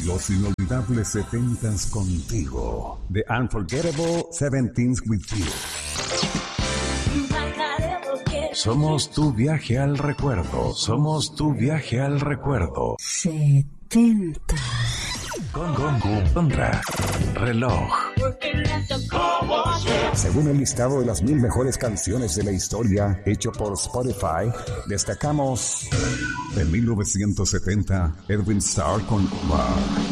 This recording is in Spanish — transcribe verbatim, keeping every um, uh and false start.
Los inolvidables setentas contigo. The Unforgettable Seventeens with You. Somos tu viaje al recuerdo. Somos tu viaje al recuerdo. setenta. Con, con, con, contra reloj. Según el listado de las mil mejores canciones de la historia hecho por Spotify, destacamos en mil novecientos setenta Edwin Starr con Wow.